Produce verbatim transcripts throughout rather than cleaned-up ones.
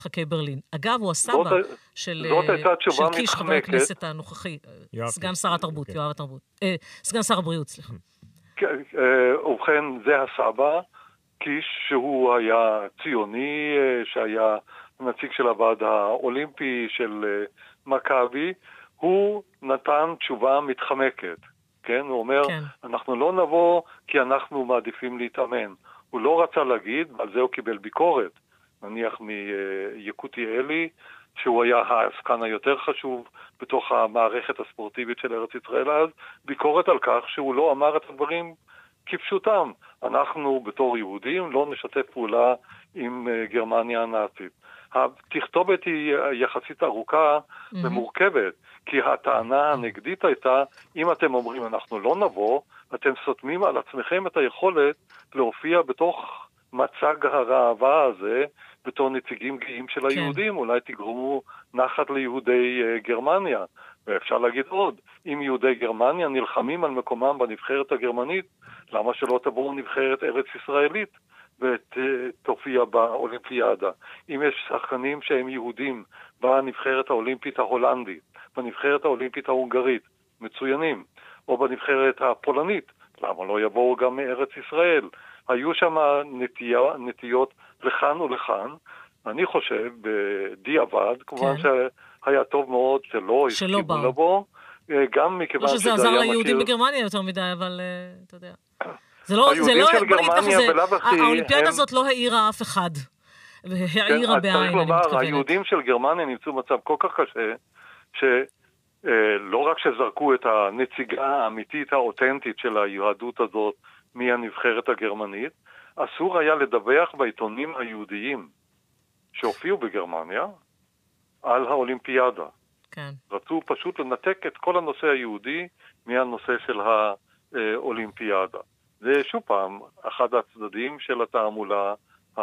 משחקי ברלין. אגב, הוא הסבא של קיש, חבר הכנסת הנוכחי, סגן שר התרבות, יואב התרבות. סגן שר הבריאות, סליחה. ובכן, זה הסבא, קיש, שהוא היה ציוני, שהיה נציג של הוועד האולימפי של מכבי, הוא נתן תשובה מתחמקת. כן? הוא אומר, כן. אנחנו לא נבוא כי אנחנו מעדיפים להתאמן. הוא לא רצה להגיד, על זה הוא קיבל ביקורת. נניח מיקוטי אלי, שהוא היה העסקן היותר חשוב בתוך המערכת הספורטיבית של ארץ ישראל אז, ביקורת על כך שהוא לא אמר את הדברים כפשוטם. אנחנו בתור יהודים לא נשתף פעולה עם גרמניה הנאצית. התכתובת היא יחסית ארוכה mm-hmm. ומורכבת, כי הטענה הנגדית הייתה, אם אתם אומרים אנחנו לא נבוא, אתם סותמים על עצמכם את היכולת להופיע בתוך מצג הראווה הזה, בתור נציגים גאים של היהודים, כן. אולי תגרמו נחת ליהודי uh, גרמניה. ואפשר להגיד עוד, אם יהודי גרמניה נלחמים על מקומם בנבחרת הגרמנית, למה שלא תבואו נבחרת ארץ ישראלית ותופיע באולימפיאדה? אם יש שחקנים שהם יהודים בנבחרת האולימפית ההולנדית, בנבחרת האולימפית ההונגרית, מצוינים, או בנבחרת הפולנית, למה לא יבואו גם מארץ ישראל? היו שם נטייה, נטיות לכאן ולכאן. אני חושב, בדיעבד, כמובן כן. שהיה טוב מאוד שלא הסכימו לבוא, גם מכיוון שזה שזה עזר היה ליהודים מכיר... בגרמניה יותר מדי, אבל uh, אתה יודע. זה לא, זה לא, בוא נגיד ככה, האולימפיאדה הם... הזאת לא העירה אף אחד. העירה כן, בעין, אני לומר, מתכוונת. היהודים של גרמניה נמצאו מצב כל כך קשה, שלא רק שזרקו את הנציגה האמיתית, האותנטית של היהדות הזאת מהנבחרת הגרמנית, אסור היה לדווח בעיתונים היהודיים שהופיעו בגרמניה על האולימפיאדה. כן. רצו פשוט לנתק את כל הנושא היהודי מהנושא של האולימפיאדה. זה שוב פעם אחד הצדדים של התעמולה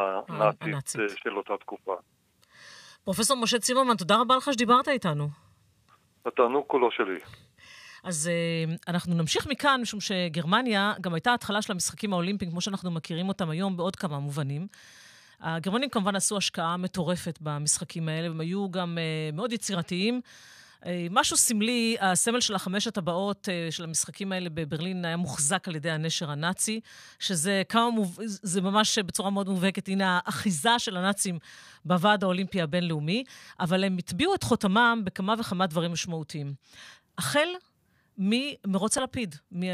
הנאצית של אותה תקופה. פרופסור משה צימרמן, תודה רבה לך שדיברת איתנו. התענוג כולו שלי. אז אנחנו נמשיך מכאן, משום שגרמניה גם הייתה התחלה של המשחקים האולימפיים, כמו שאנחנו מכירים אותם היום בעוד כמה מובנים. הגרמנים כמובן עשו השקעה מטורפת במשחקים האלה, והם היו גם מאוד יצירתיים. משהו סמלי, הסמל של החמשת הבאות של המשחקים האלה בברלין היה מוחזק על ידי הנשר הנאצי, שזה כמה מוב... זה ממש בצורה מאוד מובהקת, הנה האחיזה של הנאצים בוועד האולימפי הבינלאומי, אבל הם הטביעו את חותמם בכמה וכמה דברים משמעותיים. החל ממרוץ הלפיד,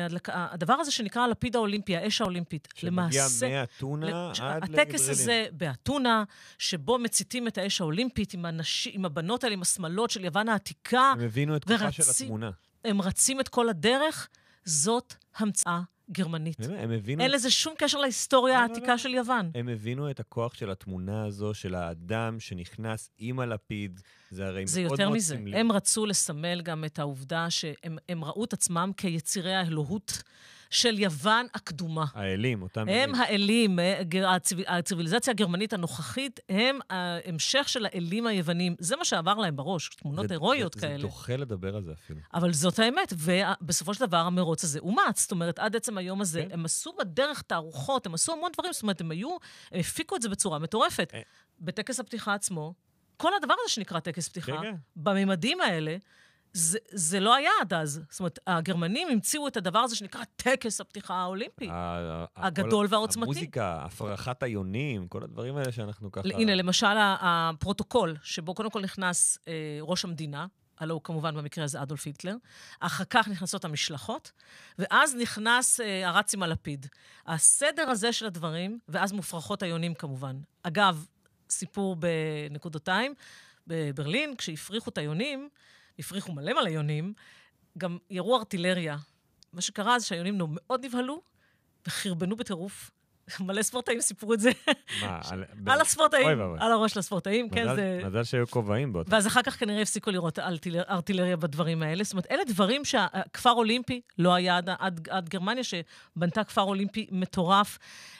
הדבר הזה שנקרא הלפיד האולימפי, האש האולימפית. שמגיע מאתונה עד לברלין. הטקס הזה באתונה, שבו מציתים את האש האולימפית עם, הנשים, עם הבנות האלה, עם השמלות של יוון העתיקה. הם הבינו את כוחה של התמונה. הם רצים את כל הדרך, זאת המצאה גרמנית. הם הבינו... אין לזה שום קשר להיסטוריה העתיקה של יוון. הם הבינו את הכוח של התמונה הזו, של האדם שנכנס עם הלפיד. זה הרי זה יותר מזה. הם רצו לסמל גם את העובדה שהם ראו את עצמם כיצירי האלוהות של יוון הקדומה. האלים, אותם הם האלים, הציביליזציה הגרמנית הנוכחית, הם ההמשך של האלים היוונים. זה מה שעבר להם בראש, תמונות הירואיות כאלה. זה דוחה לדבר על זה אפילו. אבל זאת האמת, ובסופו של דבר המרוץ הזה אומץ, זאת אומרת, עד עצם היום הזה, הם עשו בדרך תערוכות, הם עשו המון דברים, זאת אומרת, הם היו, הם הפיקו את זה בצורה מטורפת. בטקס הפתיחה עצמו, כל הדבר הזה שנקרא טקס פתיחה, בממדים האלה, זה, זה לא היה עד אז. זאת אומרת, הגרמנים המציאו את הדבר הזה שנקרא טקס הפתיחה האולימפי. הגדול והעוצמתי. המוזיקה, הפרחת היונים, כל הדברים האלה שאנחנו ככה... הנה, למשל, הפרוטוקול, שבו קודם כל נכנס אה, ראש המדינה, הלוא כמובן במקרה הזה אדולף היטלר, אחר כך נכנסות המשלחות, ואז נכנס אה, הרץ עם הלפיד. הסדר הזה של הדברים, ואז מופרחות היונים כמובן. אגב, סיפור בנקודותיים, בברלין, כשהפריחו את היונים, הפריחו מלא מלא יונים, גם ירו ארטילריה. מה שקרה זה שהיונים מאוד נבהלו, וחרבנו בטירוף. מלא ספורטאים סיפרו את זה. מה? על הספורטאים, על הראש של הספורטאים. מזל שהיו כובעים בו. ואז אחר כך כנראה הפסיקו לראות ארטילריה בדברים האלה. זאת אומרת, אלה דברים שהכפר אולימפי לא היה עד גרמניה, שבנתה כפר אולימפי מטורף,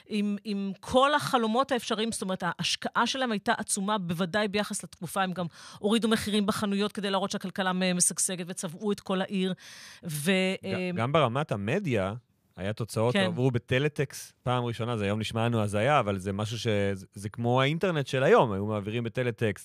עם כל החלומות האפשריים. זאת אומרת, ההשקעה שלהם הייתה עצומה, בוודאי ביחס לתקופה. הם גם הורידו מחירים בחנויות כדי להראות שהכלכלה משגשגת, וצבעו את כל העיר. גם ברמת המדיה, היה תוצאות, כן. עברו בטלטקס פעם ראשונה, זה היום נשמע לנו הזיה, אבל זה משהו שזה זה כמו האינטרנט של היום, היו מעבירים בטלטקס